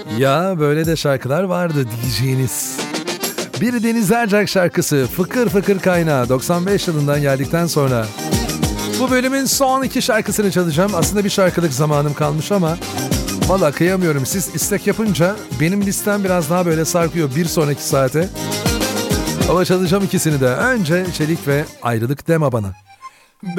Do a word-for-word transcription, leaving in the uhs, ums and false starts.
Ya böyle de şarkılar vardı diyeceğiniz. Bir Deniz Ercak şarkısı Fıkır Fıkır Kaynağı doksan beş yılından geldikten sonra bu bölümün son iki şarkısını çalacağım. Aslında bir şarkılık zamanım kalmış ama valla kıyamıyorum. Siz istek yapınca benim listem biraz daha böyle sarkıyor bir sonraki saate. Ama çalacağım ikisini de. Önce Çelik ve Ayrılık Deme Bana.